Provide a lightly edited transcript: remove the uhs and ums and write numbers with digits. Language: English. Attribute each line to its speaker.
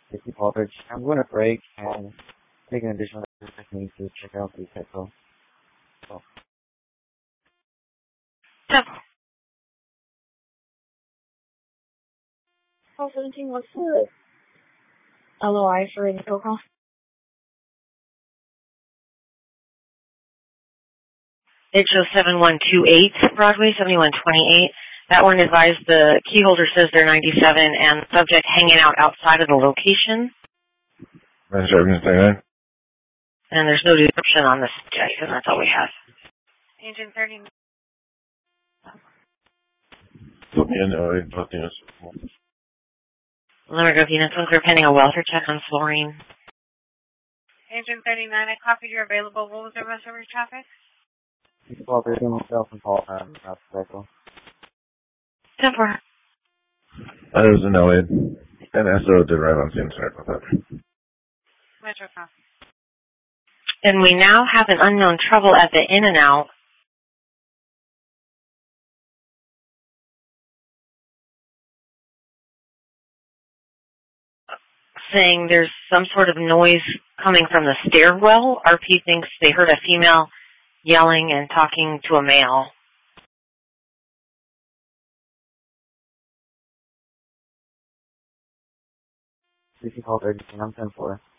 Speaker 1: Safety Aldridge. I'm going to break and take an additional technique to check out the petrol. So.
Speaker 2: 1714 LOI for Indigo Call.
Speaker 3: It shows 7128 Broadway, 7128. That one advised the key holder says they're 97 and the subject hanging out outside of the location. And there's no description on the subject, and that's all we have.
Speaker 4: Agent 30.
Speaker 3: Lemmergrove Units 1 clear pending a welfare check on fluorine.
Speaker 4: Agent 39, I copied you're available. What was the rest of your traffic?
Speaker 1: Safety Aldridge, myself and Paul out the petrol.
Speaker 3: 10-4.
Speaker 5: That was an Elliot. And SO did arrive on scene. Sorry about that.
Speaker 4: Metro copy.
Speaker 3: And we now have an unknown trouble at the In-N-Out. Saying there's some sort of noise coming from the stairwell. RP thinks they heard a female yelling and talking to a male.
Speaker 1: Safety Aldridge, I'm 10-4.